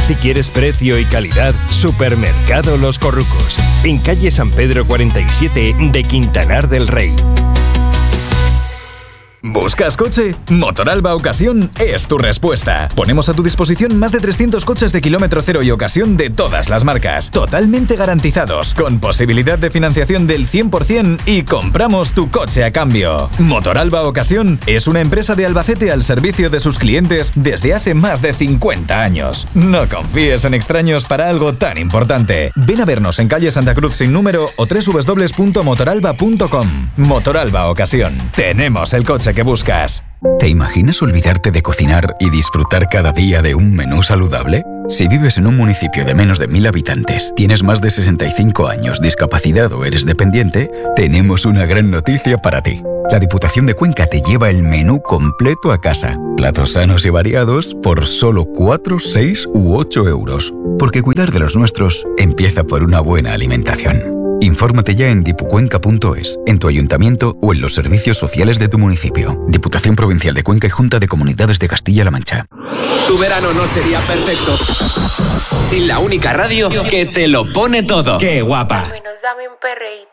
Si quieres precio y calidad, Supermercado Los Corrucos, en calle San Pedro 47 de Quintanar del Rey. ¿Buscas coche? Motoralba Ocasión es tu respuesta. Ponemos a tu disposición más de 300 coches de kilómetro cero y ocasión de todas las marcas, totalmente garantizados, con posibilidad de financiación del 100% y compramos tu coche a cambio. Motoralba Ocasión es una empresa de Albacete al servicio de sus clientes desde hace más de 50 años. No confíes en extraños para algo tan importante. Ven a vernos en calle Santa Cruz sin número o www.motoralba.com. Motoralba Ocasión. Tenemos el coche que buscas. ¿Te imaginas olvidarte de cocinar y disfrutar cada día de un menú saludable? Si vives en un municipio de menos de 1.000 habitantes, tienes más de 65 años, discapacidad o eres dependiente, tenemos una gran noticia para ti. La Diputación de Cuenca te lleva el menú completo a casa. Platos sanos y variados por solo 4, 6 u 8 euros. Porque cuidar de los nuestros empieza por una buena alimentación. Infórmate ya en dipucuenca.es, en tu ayuntamiento o en los servicios sociales de tu municipio. Diputación Provincial de Cuenca y Junta de Comunidades de Castilla-La Mancha. Tu verano no sería perfecto sin la única radio que te lo pone todo. ¡Qué guapa! Menos dame un perreíto.